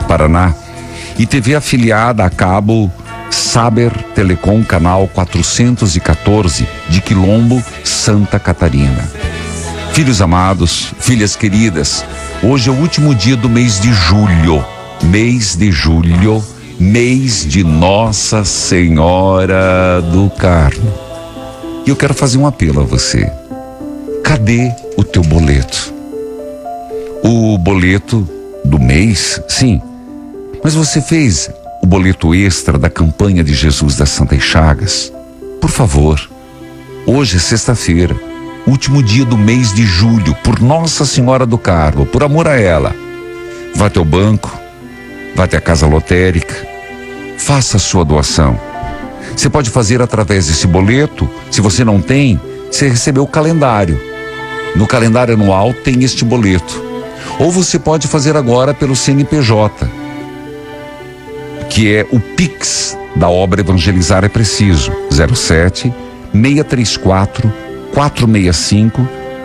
Paraná, e TV afiliada a cabo Saber Telecom, canal 414, de Quilombo, Santa Catarina. Filhos amados, filhas queridas, hoje é o último dia do mês de julho, mês de Nossa Senhora do Carmo. E eu quero fazer um apelo a você. Cadê o teu boleto? O boleto do mês, sim, mas você fez o boleto extra da campanha de Jesus das Santas Chagas? Por favor, hoje é sexta-feira, último dia do mês de julho, por Nossa Senhora do Carmo, por amor a ela. Vá até o banco, vá até a casa lotérica, faça a sua doação. Você pode fazer através desse boleto. Se você não tem, você recebeu o calendário. No calendário anual tem este boleto. Ou você pode fazer agora pelo CNPJ, que é o Pix da obra Evangelizar é Preciso, 07 634 465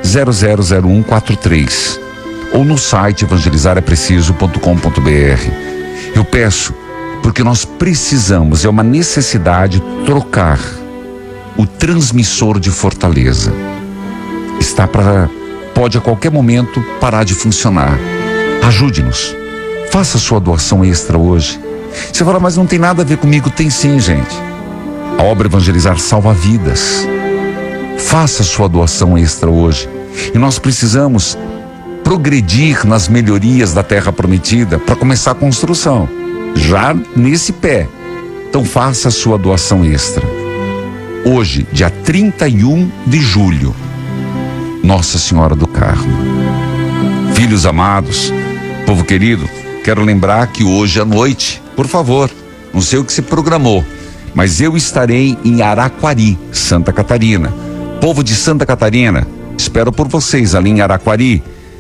000143, ou no site evangelizarepreciso.com.br. Eu peço, porque nós precisamos, é uma necessidade, trocar o transmissor de Fortaleza. Pode a qualquer momento parar de funcionar. Ajude-nos, faça sua doação extra hoje. Você fala, mas não tem nada a ver comigo. Tem sim, gente. A obra Evangelizar salva vidas. Faça sua doação extra hoje. E nós precisamos progredir nas melhorias da Terra Prometida para começar a construção, já nesse pé. Então faça a sua doação extra. Hoje, dia 31 de julho, Nossa Senhora do Carmo. Filhos amados, povo querido, quero lembrar que hoje à noite, por favor, não sei o que se programou, mas eu estarei em Araquari, Santa Catarina. Povo de Santa Catarina, espero por vocês ali em Araquari.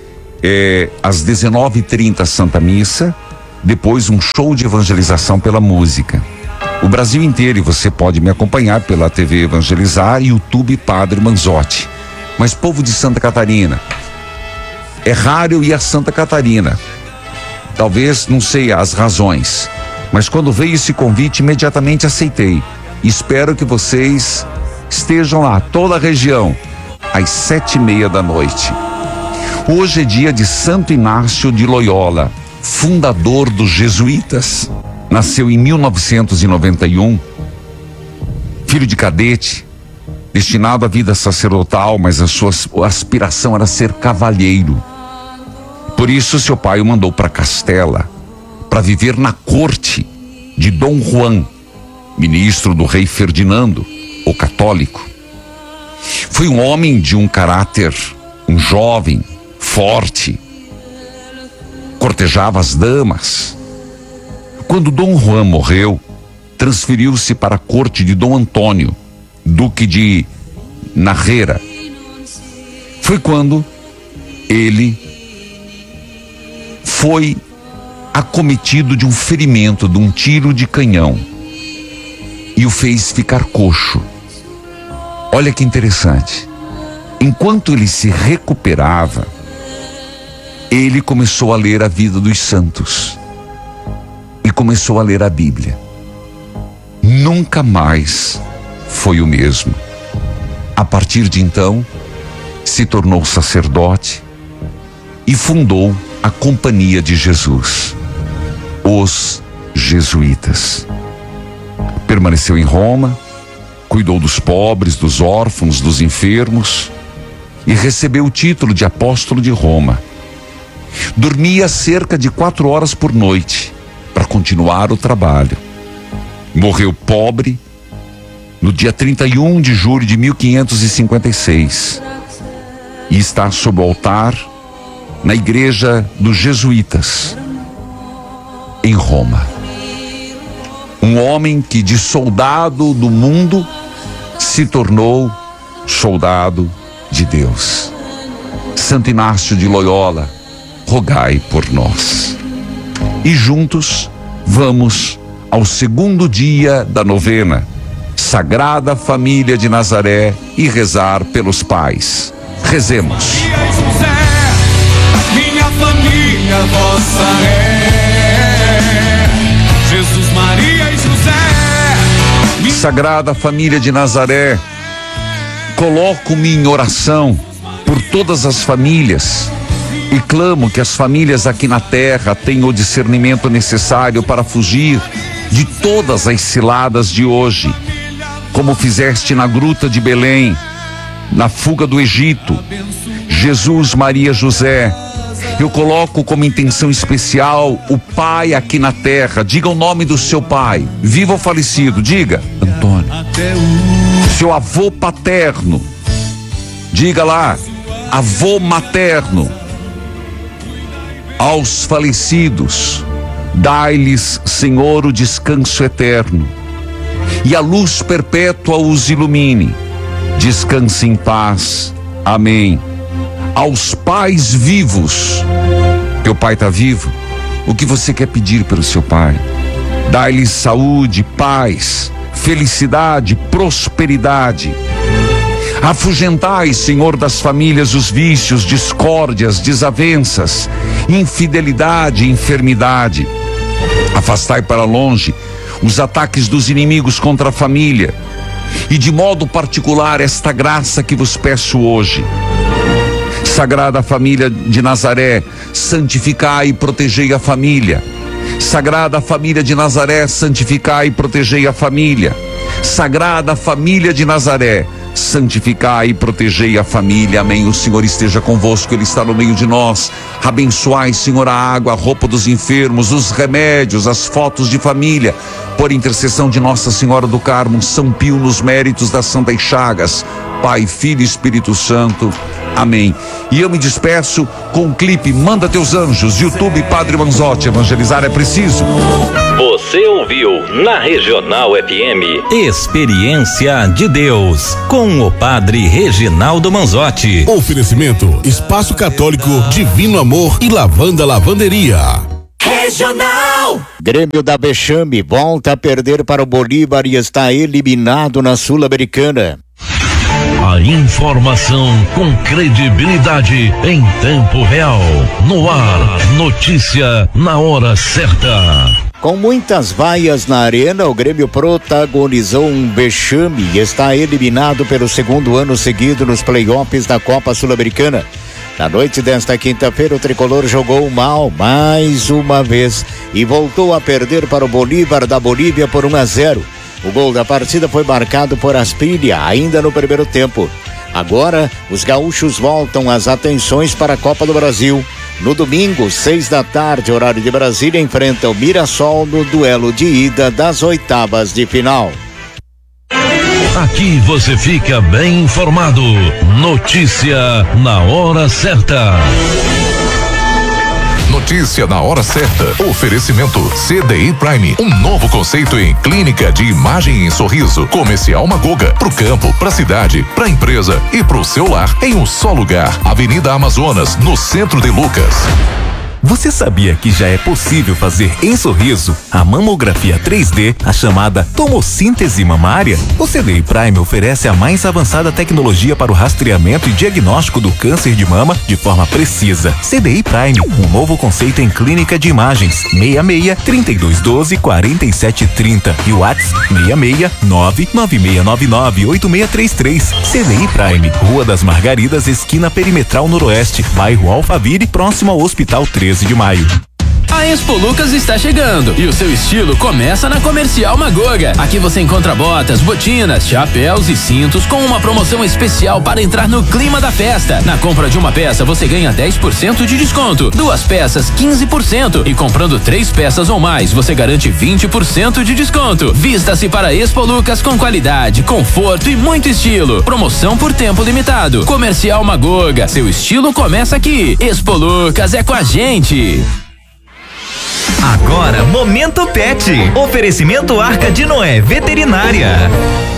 Às 19h30 Santa Missa, depois um show de evangelização pela música. O Brasil inteiro, e você pode me acompanhar pela TV Evangelizar e YouTube Padre Manzotti. Mas povo de Santa Catarina, é raro eu ir a Santa Catarina. Talvez, não sei as razões, mas quando veio esse convite, imediatamente aceitei. Espero que vocês estejam lá, toda a região, às 7h30 da noite. Hoje é dia de Santo Inácio de Loyola, fundador dos jesuítas. Nasceu em 1991, filho de cadete, destinado à vida sacerdotal, mas a sua aspiração era ser cavalheiro. Por isso seu pai o mandou para Castela, para viver na corte de Dom Juan, ministro do rei Ferdinando, o católico. Foi um homem de um caráter, um jovem, forte, cortejava as damas. Quando Dom Juan morreu, transferiu-se para a corte de Dom Antônio, duque de Narreira. Foi quando ele foi acometido de um ferimento, de um tiro de canhão, e o fez ficar coxo. Olha que interessante. Enquanto ele se recuperava, ele começou a ler a vida dos santos e começou a ler a Bíblia. Nunca mais foi o mesmo. A partir de então, se tornou sacerdote e fundou a Companhia de Jesus, os jesuítas. Permaneceu em Roma, cuidou dos pobres, dos órfãos, dos enfermos e recebeu o título de apóstolo de Roma. Dormia cerca de 4 horas por noite para continuar o trabalho. Morreu pobre no dia 31 de julho de 1556 e está sob o altar na igreja dos jesuítas em Roma. Um homem que de soldado do mundo se tornou soldado de Deus. Santo Inácio de Loyola, rogai por nós. E juntos vamos ao segundo dia da novena, Sagrada Família de Nazaré, e rezar pelos pais. Rezemos. Minha família vossa é. Sagrada Família de Nazaré, coloco-me em oração por todas as famílias e clamo que as famílias aqui na terra tenham o discernimento necessário para fugir de todas as ciladas de hoje, como fizeste na gruta de Belém, na fuga do Egito. Jesus, Maria, José, eu coloco como intenção especial o pai aqui na terra. Diga o nome do seu pai, vivo ou falecido, diga. Antônio. Seu avô paterno, diga lá. Avô materno. Aos falecidos, dai-lhes, Senhor, o descanso eterno, e a luz perpétua os ilumine. Descanse em paz. Amém. Aos pais vivos, teu pai está vivo, o que você quer pedir pelo seu pai? Dai-lhes saúde, paz, felicidade, prosperidade. Afugentai, Senhor, das famílias os vícios, discórdias, desavenças, infidelidade, enfermidade. Afastai para longe os ataques dos inimigos contra a família, e de modo particular esta graça que vos peço hoje. Sagrada Família de Nazaré, santificai e protegei a família. Sagrada Família de Nazaré, santificai e protegei a família. Sagrada Família de Nazaré, santificai e protegei a família. Amém. O Senhor esteja convosco, Ele está no meio de nós. Abençoai, Senhor, a água, a roupa dos enfermos, os remédios, as fotos de família, por intercessão de Nossa Senhora do Carmo, São Pio, nos méritos das Santas Chagas, Pai, Filho e Espírito Santo. Amém. E eu me despeço com o clipe Manda Teus Anjos, YouTube Padre Manzotti. Evangelizar é preciso. Você ouviu na Regional FM Experiência de Deus com o Padre Reginaldo Manzotti. Oferecimento Espaço Católico Divino Amor e Lavanda Lavanderia. Regional. Grêmio da Bechame volta a perder para o Bolívar e está eliminado na Sul-Americana. A informação com credibilidade em tempo real. No ar, notícia na hora certa. Com muitas vaias na arena, o Grêmio protagonizou um vexame e está eliminado pelo segundo ano seguido nos playoffs da Copa Sul-Americana. Na noite desta quinta-feira, o tricolor jogou mal mais uma vez e voltou a perder para o Bolívar da Bolívia por 1-0. O gol da partida foi marcado por Asprilla ainda no primeiro tempo. Agora, os gaúchos voltam as atenções para a Copa do Brasil. No domingo, 6 da tarde, horário de Brasília, enfrenta o Mirassol no duelo de ida das oitavas de final. Aqui você fica bem informado. Notícia na hora certa. Notícia na hora certa. Oferecimento CDI Prime. Um novo conceito em clínica de imagem em Sorriso. Comercial Magoga. Pro campo, pra cidade, pra empresa e pro seu lar em um só lugar. Avenida Amazonas, no centro de Lucas. Você sabia que já é possível fazer em Sorriso a mamografia 3D, a chamada tomossíntese mamária? O CDI Prime oferece a mais avançada tecnologia para o rastreamento e diagnóstico do câncer de mama de forma precisa. CDI Prime, um novo conceito em clínica de imagens. 66-3212-4730 e o WhatsApp 669-9699-8633. CDI Prime, Rua das Margaridas, esquina Perimetral Noroeste, bairro Alphaville, próximo ao Hospital 13 de Maio. A Expo Lucas está chegando e o seu estilo começa na Comercial Magoga. Aqui você encontra botas, botinas, chapéus e cintos com uma promoção especial para entrar no clima da festa. Na compra de uma peça você ganha 10% de desconto, 2 peças 15% e comprando 3 peças ou mais você garante 20% de desconto. Vista-se para a Expo Lucas com qualidade, conforto e muito estilo. Promoção por tempo limitado. Comercial Magoga, seu estilo começa aqui. Expo Lucas é com a gente. Agora, Momento Pet. Oferecimento Arca de Noé Veterinária.